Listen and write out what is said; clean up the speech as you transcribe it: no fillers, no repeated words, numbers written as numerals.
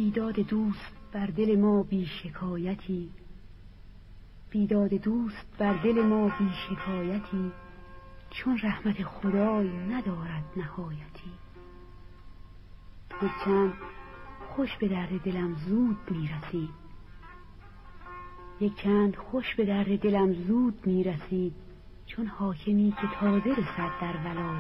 بیداد دوست بر دل ما بی شکایتی، بیداد دوست بر دل ما بی شکایتی، چون رحمت خدای ندارد نهایتی. یک چند خوش به درد دلم زود میرسید، یک چند خوش به درد دلم زود میرسید، چون حاکمی که تازه رسد در ولایتی.